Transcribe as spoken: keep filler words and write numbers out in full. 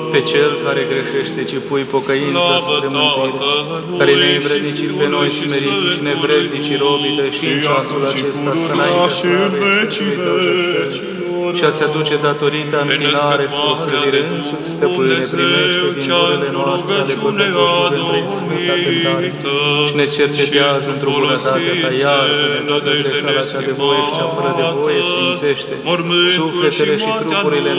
pe Cel care greșește, ci pui pocăința spre mântuire, care ne-ai învrednicit pe noi smeriți și nevrednici robii Tăi și în ceasul acesta să înainte slavei Sfântului Tău jertfări. Și a-ți aduce datorită închinare, proslăvire însuți, Stăpâne, primește din gurile noastre ale păcătoșilor între sfânta cântare și ne cercetează într-o bunătatea Ta, iartă-ne toată greșeala cea de voie și cea fără de voie, sfințește sufletele și trupurile